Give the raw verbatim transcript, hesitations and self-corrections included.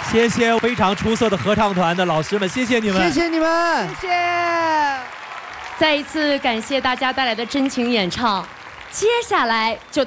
谢谢非常出色的合唱团的老师们，谢谢你们， 谢谢你们， 谢谢。再一次感谢大家带来的真情演唱，接下来就